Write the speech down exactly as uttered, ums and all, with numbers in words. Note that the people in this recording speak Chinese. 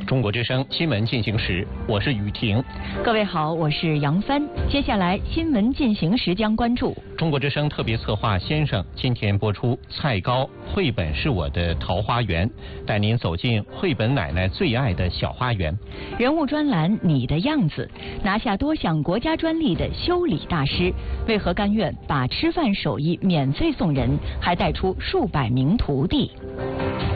中国之声新闻进行时，我是雨婷。 各位好，我是杨帆。接下来新闻进行时将关注中国之声特别策划先生今天播出蔡高绘本是我的桃花源，带您走进绘本奶奶最爱的小花园。 人物专栏你的样子，拿下多项国家专利的修理大师，为何甘愿把吃饭手艺免费送人，还带出数百名徒弟？